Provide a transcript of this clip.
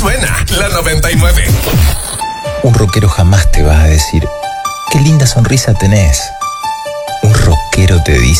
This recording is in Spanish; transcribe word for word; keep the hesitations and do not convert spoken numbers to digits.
suena la noventa y nueve. Un rockero jamás te va a decir, qué linda sonrisa tenés. Un rockero te dice,